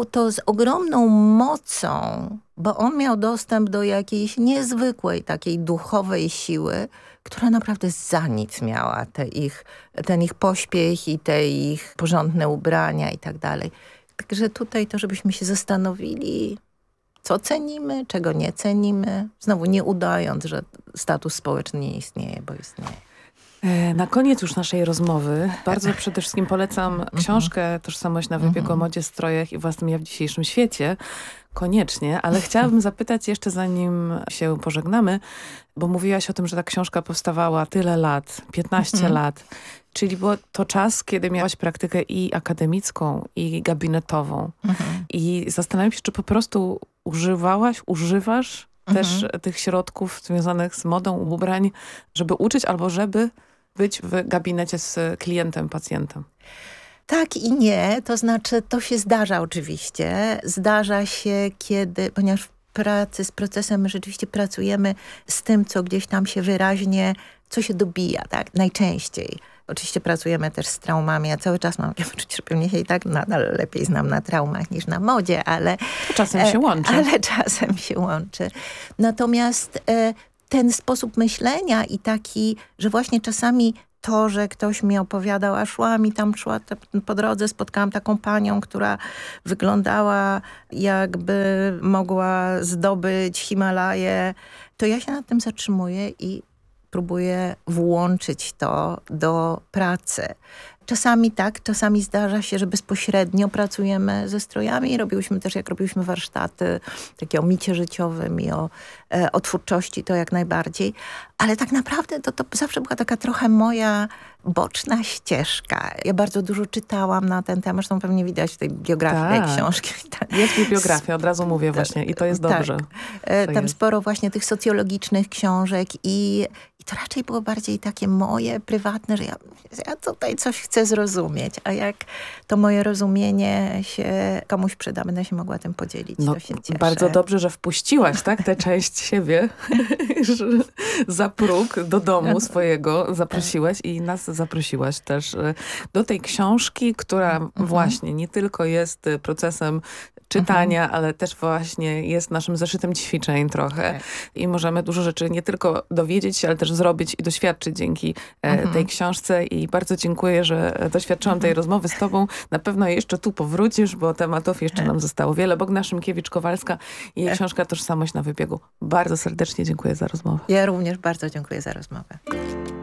pisał to z ogromną mocą, bo on miał dostęp do jakiejś niezwykłej takiej duchowej siły, która naprawdę za nic miała ten ich pośpiech i te ich porządne ubrania i tak dalej. Także tutaj to, żebyśmy się zastanowili, co cenimy, czego nie cenimy. Znowu nie udając, że status społeczny nie istnieje, bo istnieje. Na koniec już naszej rozmowy bardzo przede wszystkim polecam książkę Tożsamość na wybiegu o modzie, strojach i własnym ja w dzisiejszym świecie. Koniecznie, ale chciałabym zapytać jeszcze zanim się pożegnamy, bo mówiłaś o tym, że ta książka powstawała tyle lat, 15 lat. Czyli było to czas, kiedy miałaś praktykę i akademicką, i gabinetową. I zastanawiam się, czy po prostu używasz też tych środków związanych z modą ubrań, żeby uczyć albo żeby być w gabinecie z klientem, pacjentem. Tak i nie, to znaczy to się zdarza oczywiście. Zdarza się, ponieważ w pracy z procesem my rzeczywiście pracujemy z tym, co gdzieś tam się wyraźnie, co się dobija, tak, najczęściej. Oczywiście pracujemy też z traumami. Ja cały czas mam takie poczucie, że pewnie się i tak nadal lepiej znam na traumach niż na modzie, ale... To czasem się łączy. Ale czasem się łączy. Natomiast ten sposób myślenia i taki, że właśnie czasami to, że ktoś mi opowiadał, a szła po drodze, spotkałam taką panią, która wyglądała jakby mogła zdobyć Himalaje, to ja się nad tym zatrzymuję i próbuję włączyć to do pracy. Czasami tak, czasami zdarza się, że bezpośrednio pracujemy ze strojami. Robiłyśmy też, jak robiłyśmy warsztaty takie o micie życiowym i o twórczości, to jak najbardziej. Ale tak naprawdę to zawsze była taka trochę moja boczna ścieżka. Ja bardzo dużo czytałam na ten temat, zresztą pewnie widać w tej biografii tej książki. Jest bibliografia, od razu mówię właśnie i to jest dobrze. Tam sporo właśnie tych socjologicznych książek i to raczej było bardziej takie moje, prywatne, że ja tutaj coś chcę zrozumieć, a jak to moje rozumienie się komuś przyda, będę się mogła tym podzielić, to się cieszę. Bardzo dobrze, że wpuściłaś, tak, tę część siebie za próg do domu swojego zaprosiłaś i nas zaprosiłaś też do tej książki, która właśnie nie tylko jest procesem czytania, ale też właśnie jest naszym zeszytem ćwiczeń trochę i możemy dużo rzeczy nie tylko dowiedzieć się, ale też zrobić i doświadczyć dzięki tej książce i bardzo dziękuję, że doświadczyłam tej rozmowy z tobą. Na pewno jeszcze tu powrócisz, bo tematów jeszcze nam zostało wiele. Bogna Szymkiewicz-Kowalska i jej książka Tożsamość na wybiegu. Bardzo serdecznie dziękuję za rozmowę. Ja również bardzo dziękuję za rozmowę.